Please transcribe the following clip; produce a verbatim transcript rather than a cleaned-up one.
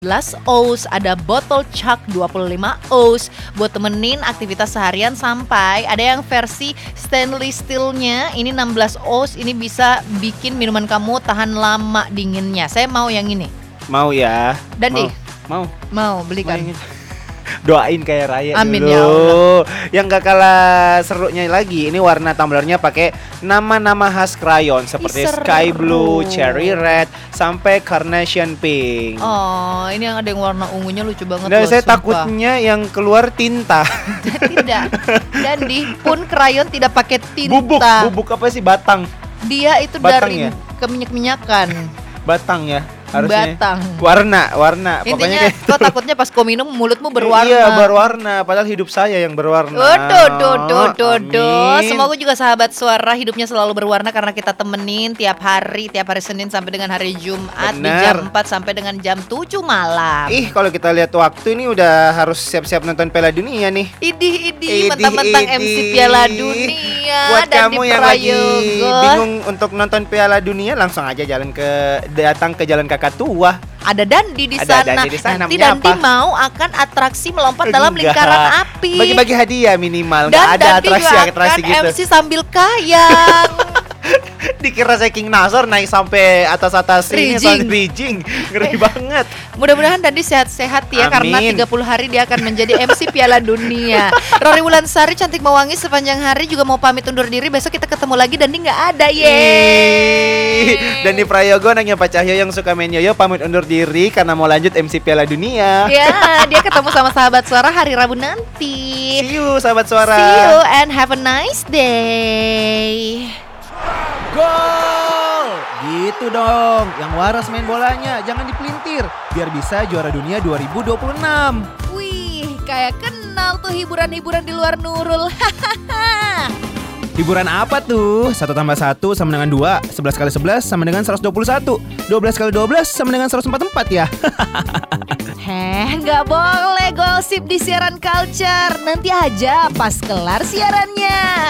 belas ounce, ada botol Chuck dua puluh lima ounce buat temenin aktivitas seharian, sampai ada yang versi stainless steelnya ini enam belas ounce, ini bisa bikin minuman kamu tahan lama dinginnya. Saya mau yang ini. Mau ya? Dan mau. nih, mau. Mau belikan. Mau. Doain kayak Raya Amin, dulu. ya Allah. Yang gak kalah serunya lagi, ini warna tumblernya pakai nama-nama khas krayon seperti Ih, sky seru. blue, cherry red, sampai carnation pink. Oh, ini yang ada yang warna ungunya lucu banget Dan loh, saya sumpah. takutnya yang keluar tinta. Tidak. Dan di pun krayon tidak pakai tinta. Bubuk, bubuk apa sih, batang? Dia itu Batang dari ya? keminyak-minyakan. Batang ya harusnya. Batang. Warna, warna. Intinya Pokoknya kayak kau takutnya pas kau minum mulutmu berwarna. Iya, berwarna. Padahal hidup saya yang berwarna. Oh, do, do, do, do, do. Amin. Semoga juga sahabat suara hidupnya selalu berwarna, karena kita temenin tiap hari, tiap hari Senin sampai dengan hari Jumat di Bener. jam empat sampai dengan jam tujuh malam. Ih, kalau kita lihat waktu ini udah harus siap-siap nonton Piala Dunia nih. Idih, idih, Idih, mentang-mentang M C idih. Piala Dunia. Buat dan kamu di yang lagi Prayogo. bingung untuk nonton Piala Dunia, langsung aja jalan ke datang ke Jalan Kakak Tua. Ada Dandi di Ada sana. Dandi di sana, Nanti namanya Dandi apa? mau akan atraksi melompat dalam Enggak. lingkaran api. Bagi-bagi hadiah minimal. Dan Nggak ada Dandi atraksi juga atraksi akan gitu. M C sambil kayang. Dikira saya King Nasor naik sampai atas-atas ini Bridging. sampai bridging. Ngeri banget. Mudah-mudahan Dandi sehat-sehat ya. Amin. Karena tiga puluh hari dia akan menjadi M C Piala Dunia. Rory Wulansari cantik mewangi sepanjang hari juga mau pamit undur diri. Besok kita ketemu lagi. Dandi nggak ada. Yeay. Dan di Prayogo nanya Pak Cahyo yang suka main yoyo pamit undur diri karena mau lanjut M C Piala Dunia. Ya, dia ketemu sama sahabat suara hari Rabu nanti. See you sahabat suara. See you and have a nice day. Gol! Gitu dong, yang waras main bolanya, jangan dipelintir, biar bisa juara dunia dua ribu dua puluh enam. Wih, kayak kenal tuh hiburan-hiburan di luar Nurul. Hiburan apa tuh? Satu tambah satu sama dengan dua, sebelas kali sebelas sama dengan seratus dua puluh satu, dua belas kali dua belas sama dengan seratus empat puluh empat ya. Heh, nggak boleh gosip di siaran Culture. Nanti aja pas kelar siarannya.